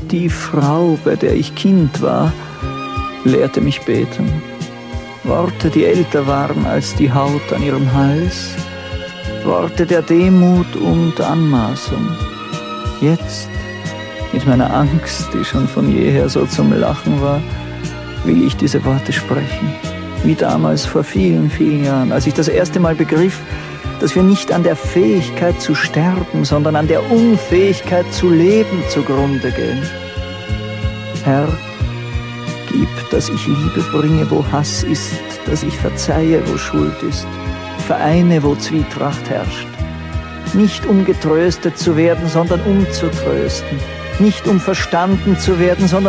Die Frau, bei der ich Kind war, lehrte mich beten. Worte, die älter waren als die Haut an ihrem Hals, Worte der Demut und Anmaßung. Jetzt, mit meiner Angst, die schon von jeher so zum Lachen war, will ich diese Worte sprechen. Wie damals vor vielen, vielen Jahren, als ich das erste Mal begriff, dass wir nicht an der Fähigkeit zu sterben, sondern an der Unfähigkeit zu leben zugrunde gehen. Herr, gib, dass ich Liebe bringe, wo Hass ist, dass ich verzeihe, wo Schuld ist, vereine, wo Zwietracht herrscht. Nicht um getröstet zu werden, sondern um zu trösten. Nicht um verstanden zu werden, sondern